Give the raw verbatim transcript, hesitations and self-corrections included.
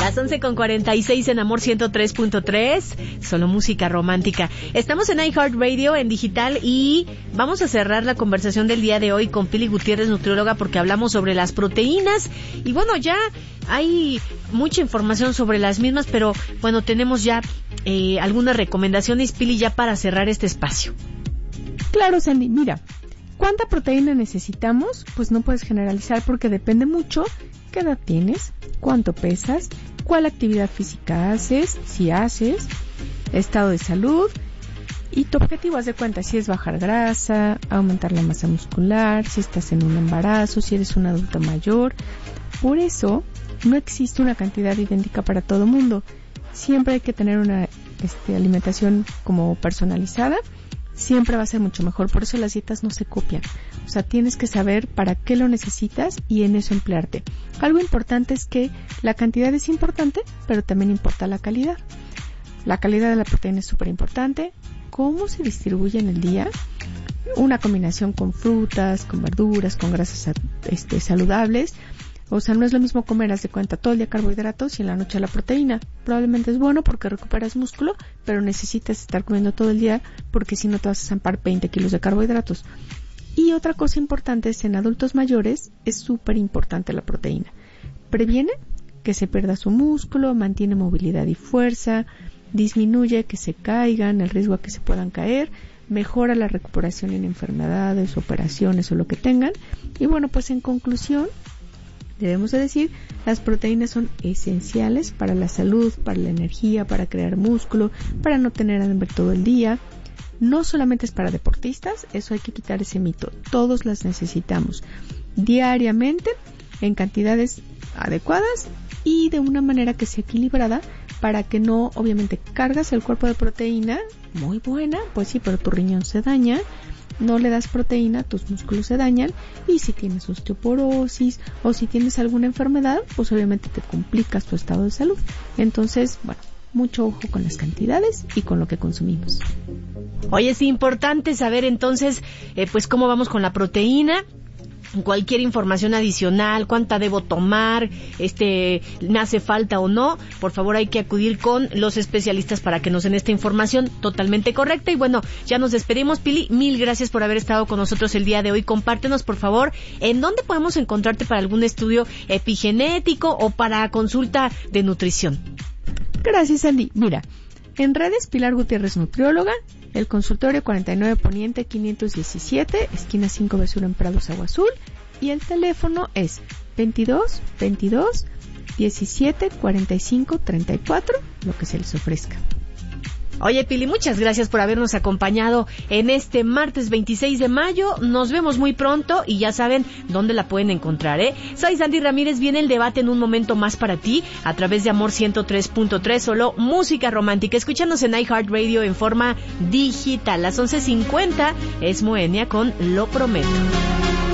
Las once con cuarenta y seis en Amor ciento tres punto tres, solo música romántica. Estamos en iHeartRadio en digital y vamos a cerrar la conversación del día de hoy con Pili Gutiérrez, nutrióloga, porque hablamos sobre las proteínas y bueno, ya hay mucha información sobre las mismas, pero bueno, tenemos ya eh, algunas recomendaciones, Pili, ya para cerrar este espacio. Claro, Sandy, mira, ¿cuánta proteína necesitamos? Pues no puedes generalizar porque depende mucho qué edad tienes, cuánto pesas, cuál actividad física haces, si haces, estado de salud y tu objetivo. Haz de cuenta si es bajar grasa, aumentar la masa muscular, si estás en un embarazo, si eres un adulto mayor. Por eso no existe una cantidad idéntica para todo el mundo. Siempre hay que tener una este, alimentación como personalizada. Siempre va a ser mucho mejor, por eso las dietas no se copian. O sea, tienes que saber para qué lo necesitas y en eso emplearte. Algo importante es que la cantidad es importante, pero también importa la calidad. La calidad de la proteína es súper importante. ¿Cómo se distribuye en el día? Una combinación con frutas, con verduras, con grasas este, saludables. O sea, no es lo mismo comer, haz de cuenta, todo el día carbohidratos y en la noche la proteína. Probablemente es bueno porque recuperas músculo, pero necesitas estar comiendo todo el día porque si no te vas a zampar veinte kilos de carbohidratos. Y otra cosa importante es en adultos mayores, es súper importante la proteína. Previene que se pierda su músculo, mantiene movilidad y fuerza, disminuye que se caigan, el riesgo a que se puedan caer, mejora la recuperación en enfermedades, operaciones o lo que tengan. Y bueno, pues en conclusión, debemos de decir, las proteínas son esenciales para la salud, para la energía, para crear músculo, para no tener hambre todo el día. No solamente es para deportistas, eso hay que quitar ese mito. Todos las necesitamos diariamente, en cantidades adecuadas y de una manera que sea equilibrada para que no, obviamente, cargas el cuerpo de proteína muy buena, pues sí, pero tu riñón se daña. No le das proteína, tus músculos se dañan y si tienes osteoporosis o si tienes alguna enfermedad, pues obviamente te complicas tu estado de salud. Entonces, bueno, mucho ojo con las cantidades y con lo que consumimos. Oye, es importante saber entonces, eh, pues cómo vamos con la proteína. Cualquier información adicional, cuánta debo tomar, este, me hace falta o no, por favor hay que acudir con los especialistas para que nos den esta información totalmente correcta. Y bueno, ya nos despedimos, Pili, mil gracias por haber estado con nosotros el día de hoy. Compártenos, por favor, en dónde podemos encontrarte para algún estudio epigenético o para consulta de nutrición. Gracias, Andy. Mira, en redes Pilar Gutiérrez, nutrióloga, el consultorio cuarenta y nueve Poniente quinientos diecisiete, esquina cinco B Sur en Prados, Agua Azul, y el teléfono es veintidós, veintidós, diecisiete, cuarenta y cinco, treinta y cuatro, lo que se les ofrezca. Oye, Pili, muchas gracias por habernos acompañado en este martes veintiséis de mayo. Nos vemos muy pronto y ya saben dónde la pueden encontrar, ¿eh? Soy Sandy Ramírez, viene el debate en un momento más para ti a través de Amor ciento tres punto tres, solo música romántica. Escúchanos en iHeartRadio en forma digital. Las once cincuenta es Moenia con Lo Prometo.